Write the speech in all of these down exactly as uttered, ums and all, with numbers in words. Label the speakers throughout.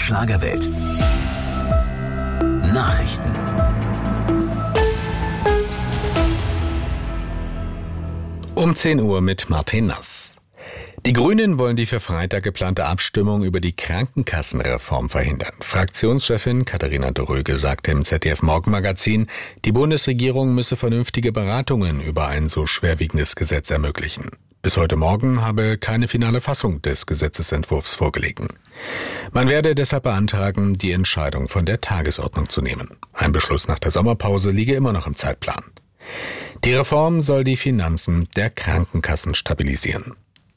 Speaker 1: Schlagerwelt. Nachrichten.
Speaker 2: Um zehn Uhr mit Martin Nass. Die Grünen wollen die für Freitag geplante Abstimmung über die Krankenkassenreform verhindern. Fraktionschefin Katharina Dröge sagte im Z D F-Morgenmagazin, die Bundesregierung müsse vernünftige Beratungen über ein so schwerwiegendes Gesetz ermöglichen. Bis heute Morgen habe keine finale Fassung des Gesetzesentwurfs vorgelegen. Man werde deshalb beantragen, die Entscheidung von der Tagesordnung zu nehmen. Ein Beschluss nach der Sommerpause liege immer noch im Zeitplan. Die Reform soll die Finanzen der Krankenkassen stabilisieren.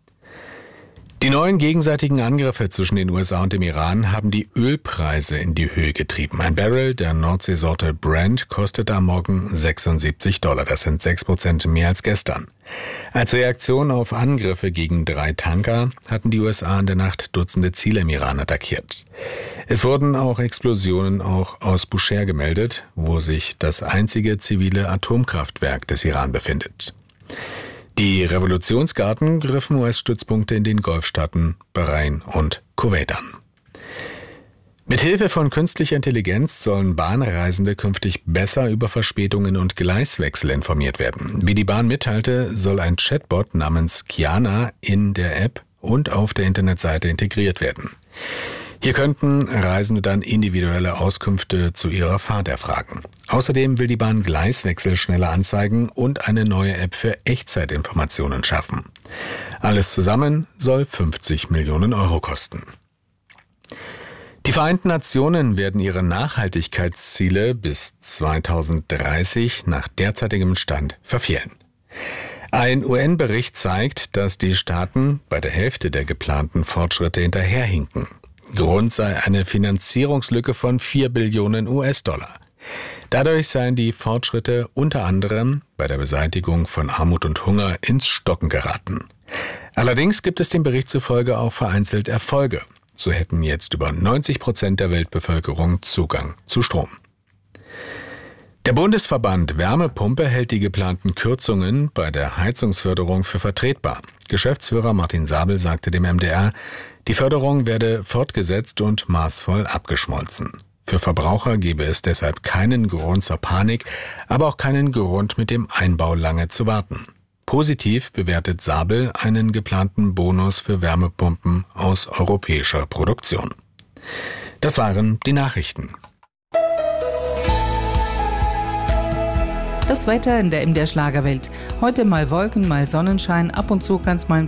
Speaker 2: Die neuen gegenseitigen Angriffe zwischen den U S A und dem Iran haben die Ölpreise in die Höhe getrieben. Ein Barrel der Nordseesorte Brent kostete am Morgen sechsundsiebzig Dollar. Das sind sechs Prozent mehr als gestern. Als Reaktion auf Angriffe gegen drei Tanker hatten die U S A in der Nacht Dutzende Ziele im Iran attackiert. Es wurden auch Explosionen auch aus Bushehr gemeldet, wo sich das einzige zivile Atomkraftwerk des Iran befindet. Die Revolutionsgarden griffen U S-Stützpunkte in den Golfstaaten Bahrain und Kuwait an. Mithilfe von künstlicher Intelligenz sollen Bahnreisende künftig besser über Verspätungen und Gleiswechsel informiert werden. Wie die Bahn mitteilte, soll ein Chatbot namens Kiana in der App und auf der Internetseite integriert werden. Hier könnten Reisende dann individuelle Auskünfte zu ihrer Fahrt erfragen. Außerdem will die Bahn Gleiswechsel schneller anzeigen und eine neue App für Echtzeitinformationen schaffen. Alles zusammen soll fünfzig Millionen Euro kosten. Die Vereinten Nationen werden ihre Nachhaltigkeitsziele bis zweitausenddreißig nach derzeitigem Stand verfehlen. Ein U N-Bericht zeigt, dass die Staaten bei der Hälfte der geplanten Fortschritte hinterherhinken. Grund sei eine Finanzierungslücke von vier Billionen U S-Dollar. Dadurch seien die Fortschritte unter anderem bei der Beseitigung von Armut und Hunger ins Stocken geraten. Allerdings gibt es dem Bericht zufolge auch vereinzelt Erfolge. So hätten jetzt über neunzig Prozent der Weltbevölkerung Zugang zu Strom. Der Bundesverband Wärmepumpe hält die geplanten Kürzungen bei der Heizungsförderung für vertretbar. Geschäftsführer Martin Sabel sagte dem M D R, die Förderung werde fortgesetzt und maßvoll abgeschmolzen. Für Verbraucher gebe es deshalb keinen Grund zur Panik, aber auch keinen Grund, mit dem Einbau lange zu warten. Positiv bewertet Sabel einen geplanten Bonus für Wärmepumpen aus europäischer Produktion. Das waren die Nachrichten.
Speaker 3: Das Wetter in der M D R Schlagerwelt. Heute mal Wolken, mal Sonnenschein, ab und zu kann es mal ein